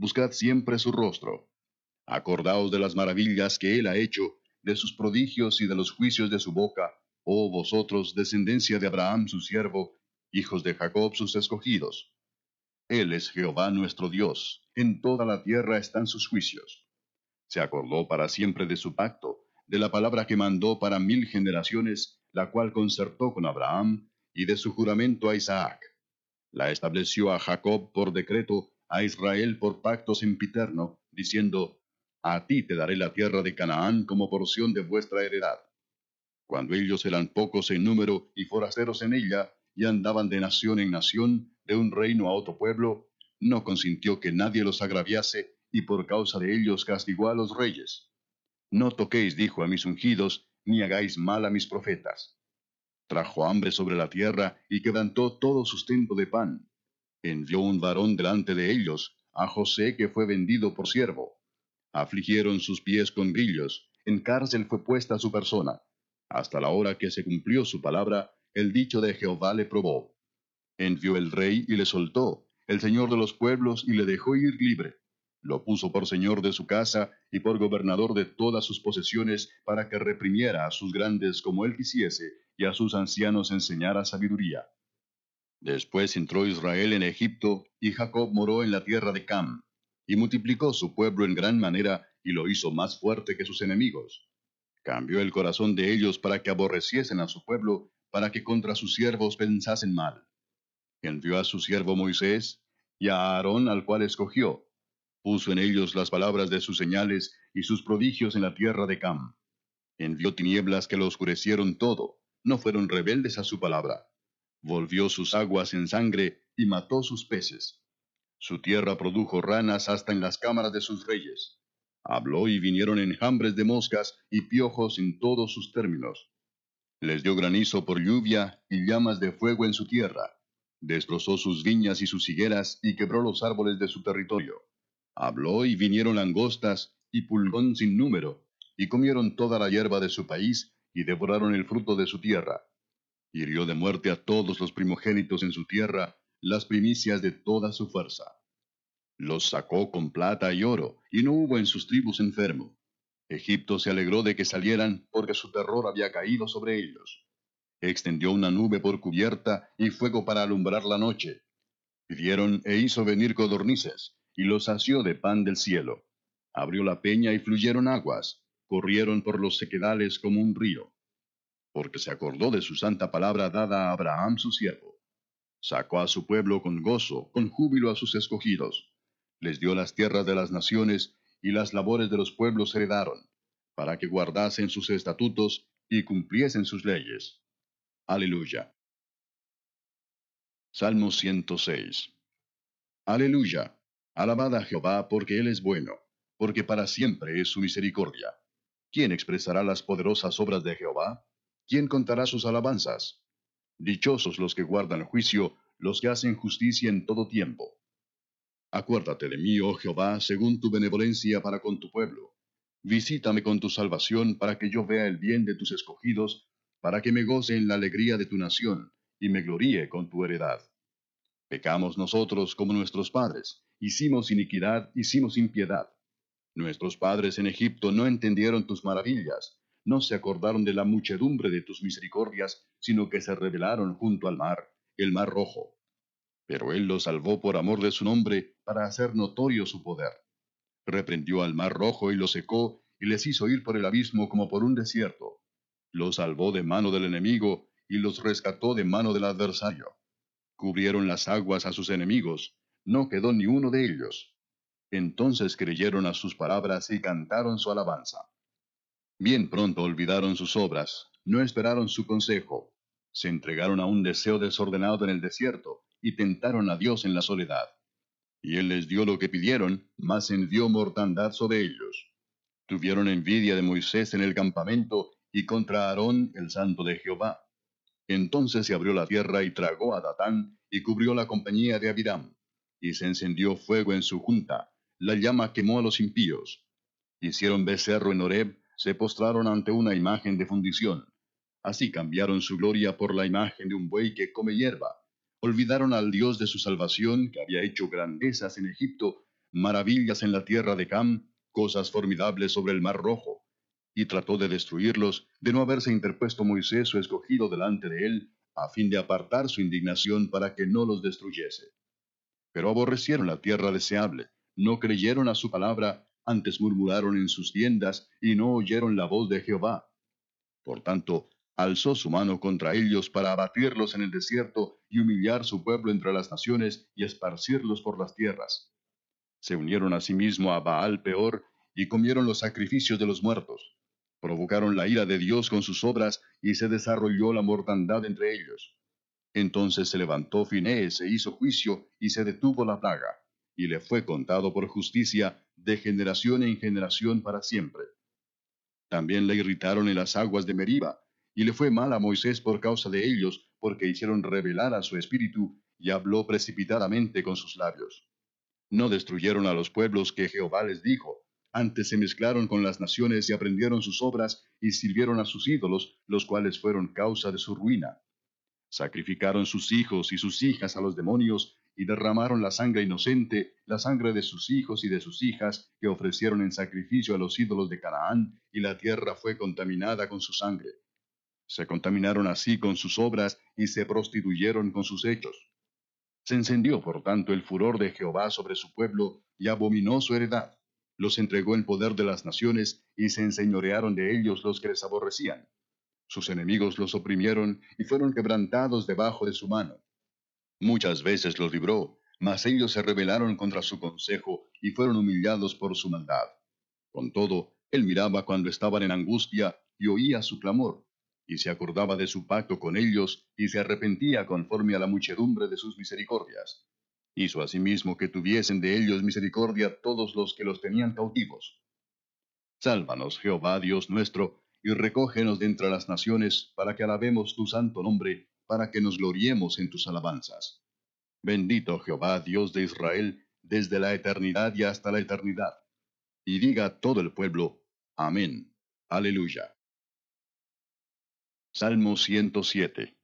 buscad siempre su rostro. Acordaos de las maravillas que él ha hecho, de sus prodigios y de los juicios de su boca, oh vosotros, descendencia de Abraham su siervo, hijos de Jacob sus escogidos. Él es Jehová nuestro Dios, en toda la tierra están sus juicios. Se acordó para siempre de su pacto, de la palabra que mandó para 1000 generaciones, la cual concertó con Abraham, y de su juramento a Isaac. La estableció a Jacob por decreto, a Israel por pacto sempiterno, diciendo, a ti te daré la tierra de Canaán como porción de vuestra heredad. Cuando ellos eran pocos en número y forasteros en ella, y andaban de nación en nación, de un reino a otro pueblo, no consintió que nadie los agraviase, y por causa de ellos castigó a los reyes. No toquéis, dijo, a mis ungidos, ni hagáis mal a mis profetas. Trajo hambre sobre la tierra, y quebrantó todo sustento de pan. Envió un varón delante de ellos, a José que fue vendido por siervo. Afligieron sus pies con grillos, en cárcel fue puesta su persona. Hasta la hora que se cumplió su palabra, el dicho de Jehová le probó. Envió el rey y le soltó, el señor de los pueblos y le dejó ir libre. Lo puso por señor de su casa y por gobernador de todas sus posesiones, para que reprimiera a sus grandes como él quisiese, y a sus ancianos enseñara sabiduría. Después entró Israel en Egipto, y Jacob moró en la tierra de Cam, y multiplicó su pueblo en gran manera, y lo hizo más fuerte que sus enemigos. Cambió el corazón de ellos para que aborreciesen a su pueblo, para que contra sus siervos pensasen mal. Envió a su siervo Moisés, y a Aarón al cual escogió. Puso en ellos las palabras de sus señales, y sus prodigios en la tierra de Cam. Envió tinieblas que lo oscurecieron todo, no fueron rebeldes a su palabra. Volvió sus aguas en sangre, y mató sus peces. Su tierra produjo ranas hasta en las cámaras de sus reyes. Habló y vinieron enjambres de moscas y piojos en todos sus términos. Les dio granizo por lluvia y llamas de fuego en su tierra. Destrozó sus viñas y sus higueras y quebró los árboles de su territorio. Habló y vinieron langostas y pulgón sin número, y comieron toda la hierba de su país y devoraron el fruto de su tierra. Hirió de muerte a todos los primogénitos en su tierra, las primicias de toda su fuerza. Los sacó con plata y oro, y no hubo en sus tribus enfermo. Egipto se alegró de que salieran, porque su terror había caído sobre ellos. Extendió una nube por cubierta y fuego para alumbrar la noche. Pidieron e hizo venir codornices, y los sació de pan del cielo. Abrió la peña y fluyeron aguas, corrieron por los sequedales como un río. Porque se acordó de su santa palabra dada a Abraham su siervo. Sacó a su pueblo con gozo, con júbilo a sus escogidos. Les dio las tierras de las naciones, y las labores de los pueblos heredaron, para que guardasen sus estatutos y cumpliesen sus leyes. Aleluya. Salmo 106. Aleluya. Alabad a Jehová porque Él es bueno, porque para siempre es su misericordia. ¿Quién expresará las poderosas obras de Jehová? ¿Quién contará sus alabanzas? Dichosos los que guardan juicio, los que hacen justicia en todo tiempo. Acuérdate de mí, oh Jehová, según tu benevolencia para con tu pueblo. Visítame con tu salvación, para que yo vea el bien de tus escogidos, para que me goce en la alegría de tu nación, y me gloríe con tu heredad. Pecamos nosotros como nuestros padres, hicimos iniquidad, hicimos impiedad. Nuestros padres en Egipto no entendieron tus maravillas, no se acordaron de la muchedumbre de tus misericordias, sino que se rebelaron junto al mar, el mar rojo. Pero él los salvó por amor de su nombre, para hacer notorio su poder. Reprendió al mar rojo y lo secó, y les hizo ir por el abismo como por un desierto. Los salvó de mano del enemigo, y los rescató de mano del adversario. Cubrieron las aguas a sus enemigos, no quedó ni uno de ellos. Entonces creyeron a sus palabras y cantaron su alabanza. Bien pronto olvidaron sus obras, no esperaron su consejo. Se entregaron a un deseo desordenado en el desierto, y tentaron a Dios en la soledad. Y él les dio lo que pidieron, mas envió mortandad sobre ellos. Tuvieron envidia de Moisés en el campamento, y contra Aarón el santo de Jehová. Entonces se abrió la tierra y tragó a Datán, y cubrió la compañía de Abiram. Y se encendió fuego en su junta, la llama quemó a los impíos. Hicieron becerro en Horeb, se postraron ante una imagen de fundición. Así cambiaron su gloria por la imagen de un buey que come hierba. Olvidaron al Dios de su salvación, que había hecho grandezas en Egipto, maravillas en la tierra de Cam, cosas formidables sobre el mar Rojo. Y trató de destruirlos, de no haberse interpuesto Moisés su escogido delante de él, a fin de apartar su indignación para que no los destruyese. Pero aborrecieron la tierra deseable, no creyeron a su palabra, antes murmuraron en sus tiendas, y no oyeron la voz de Jehová. Por tanto, alzó su mano contra ellos para abatirlos en el desierto y humillar su pueblo entre las naciones y esparcirlos por las tierras. Se unieron asimismo a Baal Peor y comieron los sacrificios de los muertos. Provocaron la ira de Dios con sus obras y se desarrolló la mortandad entre ellos. Entonces se levantó Finehés e hizo juicio y se detuvo la plaga, y le fue contado por justicia de generación en generación para siempre. También le irritaron en las aguas de Meriba, y le fue mal a Moisés por causa de ellos, porque hicieron rebelar a su espíritu, y habló precipitadamente con sus labios. No destruyeron a los pueblos que Jehová les dijo, antes se mezclaron con las naciones y aprendieron sus obras, y sirvieron a sus ídolos, los cuales fueron causa de su ruina. Sacrificaron sus hijos y sus hijas a los demonios, y derramaron la sangre inocente, la sangre de sus hijos y de sus hijas, que ofrecieron en sacrificio a los ídolos de Canaán, y la tierra fue contaminada con su sangre. Se contaminaron así con sus obras, y se prostituyeron con sus hechos. Se encendió, por tanto, el furor de Jehová sobre su pueblo, y abominó su heredad. Los entregó en poder de las naciones, y se enseñorearon de ellos los que les aborrecían. Sus enemigos los oprimieron, y fueron quebrantados debajo de su mano. Muchas veces los libró, mas ellos se rebelaron contra su consejo, y fueron humillados por su maldad. Con todo, él miraba cuando estaban en angustia, y oía su clamor, y se acordaba de su pacto con ellos, y se arrepentía conforme a la muchedumbre de sus misericordias. Hizo asimismo que tuviesen de ellos misericordia todos los que los tenían cautivos. Sálvanos, Jehová Dios nuestro, y recógenos de entre las naciones, para que alabemos tu santo nombre, para que nos gloriemos en tus alabanzas. Bendito Jehová Dios de Israel, desde la eternidad y hasta la eternidad. Y diga todo el pueblo, Amén. Aleluya. Salmo 107.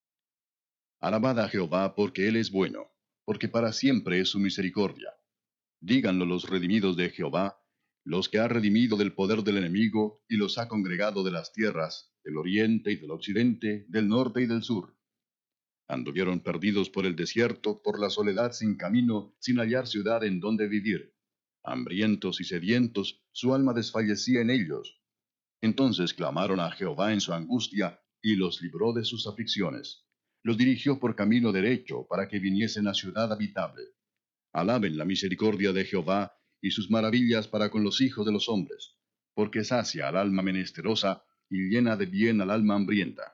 Alabad a Jehová porque Él es bueno, porque para siempre es su misericordia. Díganlo los redimidos de Jehová, los que ha redimido del poder del enemigo, y los ha congregado de las tierras, del oriente y del occidente, del norte y del sur. Anduvieron perdidos por el desierto, por la soledad sin camino, sin hallar ciudad en donde vivir. Hambrientos y sedientos, su alma desfallecía en ellos. Entonces clamaron a Jehová en su angustia, y los libró de sus aflicciones. Los dirigió por camino derecho, para que viniesen a ciudad habitable. Alaben la misericordia de Jehová, y sus maravillas para con los hijos de los hombres, porque sacia al alma menesterosa, y llena de bien al alma hambrienta.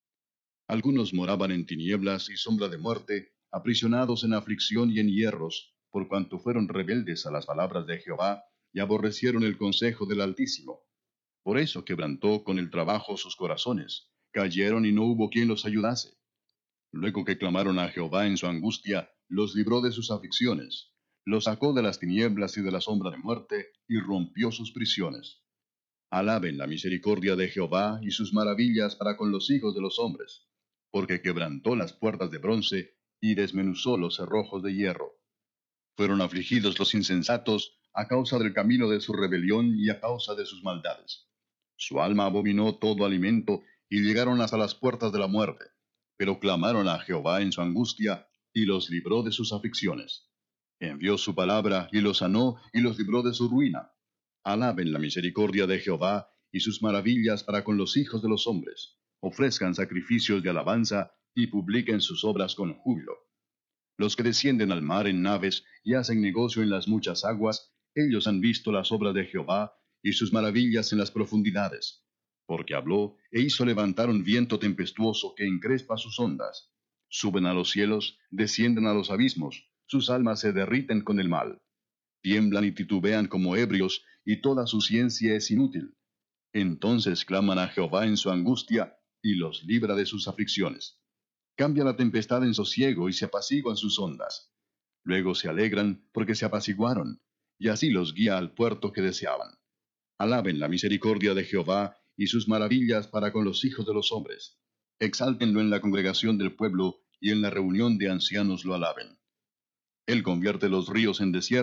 Algunos moraban en tinieblas y sombra de muerte, aprisionados en aflicción y en hierros, por cuanto fueron rebeldes a las palabras de Jehová, y aborrecieron el consejo del Altísimo. Por eso quebrantó con el trabajo sus corazones, cayeron y no hubo quien los ayudase. Luego que clamaron a Jehová en su angustia, los libró de sus aflicciones, los sacó de las tinieblas y de la sombra de muerte, y rompió sus prisiones. Alaben la misericordia de Jehová y sus maravillas para con los hijos de los hombres, porque quebrantó las puertas de bronce y desmenuzó los cerrojos de hierro. Fueron afligidos los insensatos a causa del camino de su rebelión y a causa de sus maldades. Su alma abominó todo alimento y llegaron hasta las puertas de la muerte, pero clamaron a Jehová en su angustia y los libró de sus aflicciones. Envió su palabra y los sanó y los libró de su ruina. Alaben la misericordia de Jehová y sus maravillas para con los hijos de los hombres. Ofrezcan sacrificios de alabanza y publiquen sus obras con júbilo. Los que descienden al mar en naves y hacen negocio en las muchas aguas, ellos han visto las obras de Jehová y sus maravillas en las profundidades. Porque habló e hizo levantar un viento tempestuoso que encrespa sus ondas. Suben a los cielos, descienden a los abismos, sus almas se derriten con el mal. Tiemblan y titubean como ebrios, y toda su ciencia es inútil. Entonces claman a Jehová en su angustia, y los libra de sus aflicciones. Cambia la tempestad en sosiego y se apaciguan sus ondas. Luego se alegran porque se apaciguaron, y así los guía al puerto que deseaban. Alaben la misericordia de Jehová y sus maravillas para con los hijos de los hombres. Exáltenlo en la congregación del pueblo, y en la reunión de ancianos lo alaben. Él convierte los ríos en desierto,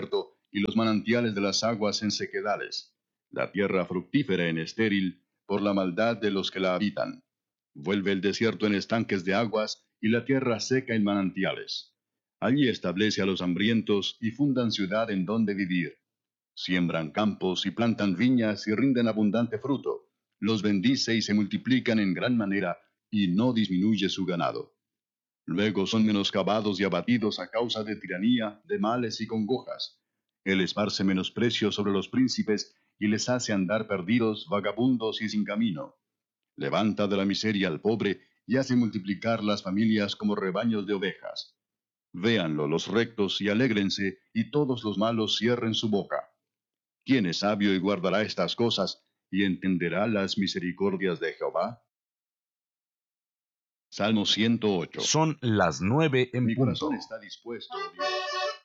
y los manantiales de las aguas en sequedales, la tierra fructífera en estéril, por la maldad de los que la habitan. Vuelve el desierto en estanques de aguas, y la tierra seca en manantiales. Allí establece a los hambrientos, y fundan ciudad en donde vivir. Siembran campos y plantan viñas y rinden abundante fruto. Los bendice y se multiplican en gran manera, y no disminuye su ganado. Luego son menoscabados y abatidos a causa de tiranía, de males y congojas. Él esparce menosprecio sobre los príncipes y les hace andar perdidos, vagabundos y sin camino. Levanta de la miseria al pobre y hace multiplicar las familias como rebaños de ovejas. Véanlo los rectos y alégrense, y todos los malos cierren su boca. ¿Quién es sabio y guardará estas cosas, y entenderá las misericordias de Jehová? Salmo 108. Son las 9 en Mi punto. corazón está dispuesto, oh Dios.